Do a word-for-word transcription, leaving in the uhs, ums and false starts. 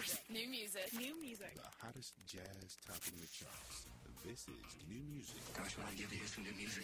music. New music. New music. The hottest jazz topping the charts. This is new music. Gosh, when I give you some new music.